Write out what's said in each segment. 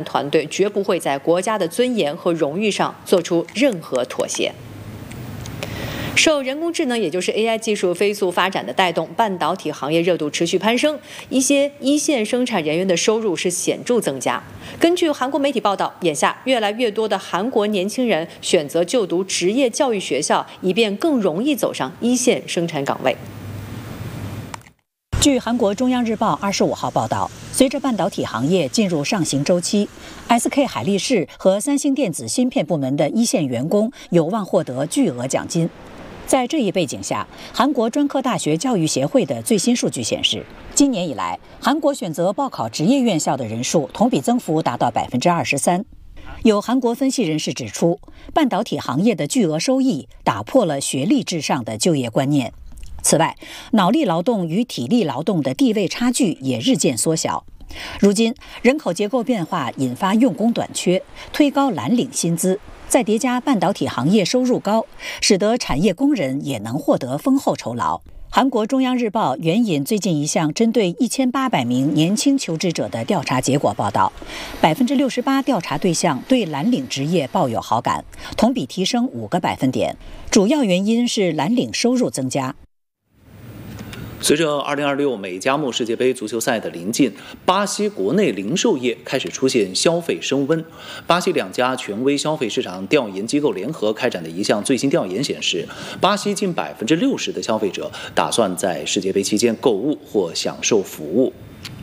团队绝不会在国家的尊严和荣誉上做出任何妥协。受人工智能，也就是 AI 技术飞速发展的带动，半导体行业热度持续攀升，一些一线生产人员的收入是显著增加。根据韩国媒体报道，眼下越来越多的韩国年轻人选择就读职业教育学校，以便更容易走上一线生产岗位。 据韩国中央日报25号报道，随着半导体行业进入上行周期 ，SK 海力士和三星电子芯片部门的一线员工有望获得巨额奖金。在这一背景下，韩国专科大学教育协会的最新数据显示，今年以来，韩国选择报考职业院校的人数同比增幅达到23%。有韩国分析人士指出，半导体行业的巨额收益打破了学历至上的就业观念。此外，脑力劳动与体力劳动的地位差距也日渐缩小。如今，人口结构变化引发用工短缺，推高蓝领薪资，再叠加半导体行业收入高，使得产业工人也能获得丰厚酬劳。韩国中央日报援引最近一项针对1800名年轻求职者的调查结果报道，68%调查对象对蓝领职业抱有好感，同比提升5个百分点，主要原因是蓝领收入增加。 随着2026美加墨世界杯足球赛的临近，巴西国内零售业开始出现消费升温。巴西2家权威消费市场调研机构联合开展的一项最新调研显示，巴西近60%的消费者打算在世界杯期间购物或享受服务。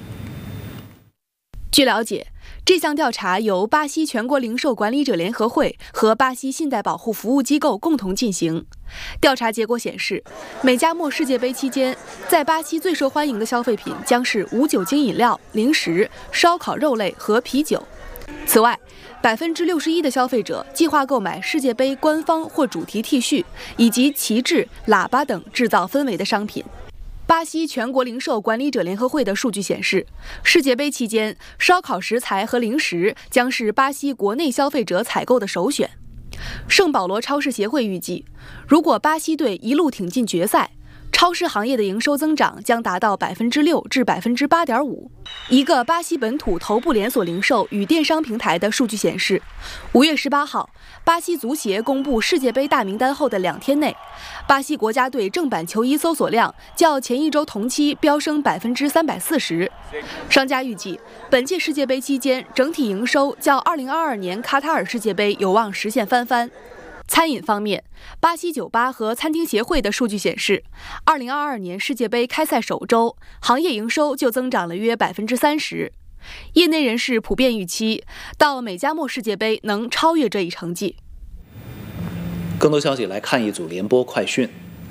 据了解，这项调查由巴西全国零售管理者联合会和巴西信贷保护服务机构共同进行。调查结果显示，美加墨世界杯期间，在巴西最受欢迎的消费品将是无酒精饮料、零食、烧烤肉类和啤酒。此外，61%的消费者计划购买世界杯官方或主题 T 恤，以及旗帜、喇叭等制造氛围的商品。巴西全国零售管理者联合会的数据显示，世界杯期间，烧烤食材和零食将是巴西国内消费者采购的首选。圣保罗超市协会预计，如果巴西队一路挺进决赛，超市行业的营收增长将达到6%至8.5%。一个巴西本土头部连锁零售与电商平台的数据显示，5月18号，巴西足协公布世界杯大名单后的2天内，巴西国家队正版球衣搜索量较前一周同期飙升340%。商家预计，本届世界杯期间整体营收较2022年卡塔尔世界杯有望实现翻番。餐饮方面，巴西酒吧和餐厅协会的数据显示，2022年世界杯开赛首周，行业营收就增长了约30%。业内人士普遍预期，到美加墨世界杯能超越这一成绩。 更多消息来看一组联播快讯。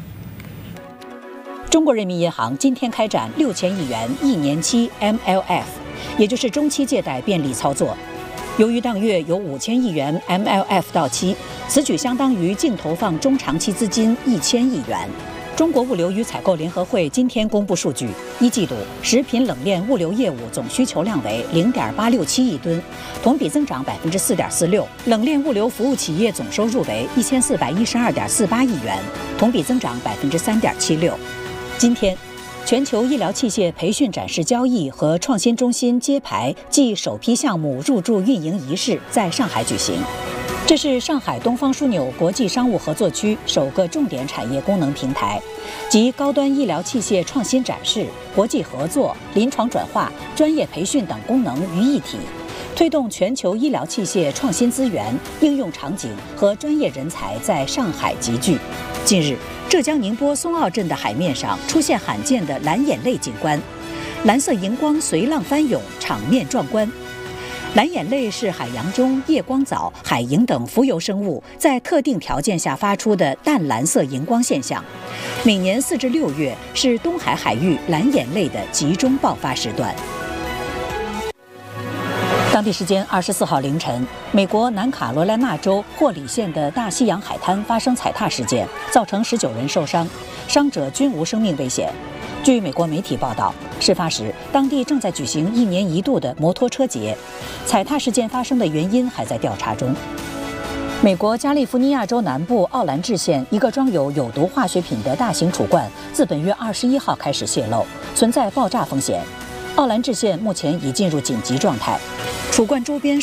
中国人民银行今天开展6000亿元1年期 MLF， 也就是中期借贷便利操作。由于当月有5000亿元 MLF 到期，此举相当于净投放中长期资金1000亿元。中国物流与采购联合会今天公布数据，一季度食品冷链物流业务总需求量为0.867亿吨，同比增长4.46%。冷链物流服务企业总收入为1412.48亿元，同比增长3.76%。今天，全球医疗器械培训展示交易和创新中心揭牌暨首批项目入驻运营仪式在上海举行。这是上海东方枢纽国际商务合作区首个重点产业功能平台，集高端医疗器械创新展示、国际合作、临床转化、专业培训等功能于一体，推动全球医疗器械创新资源、应用场景和专业人才在上海集聚。近日，浙江宁波松澳镇的海面上出现罕见的蓝眼泪景观，蓝色荧光随浪翻涌，场面壮观。蓝眼泪是海洋中夜光藻、海萤等浮游生物在特定条件下发出的淡蓝色荧光现象。每年4至6月是东海海域蓝眼泪的集中爆发时段。当地时间24号凌晨，美国南卡罗来纳州霍里县的大西洋海滩发生踩踏事件，造成19人受伤，伤者均无生命危险。据美国媒体报道，事发时当地正在举行1年1度的摩托车节，踩踏事件发生的原因还在调查中。美国加利福尼亚州南部奥兰治县一个装有有毒化学品的大型储罐，自本月21号开始泄漏，存在爆炸风险。奥兰治县目前已进入紧急状态，储罐周边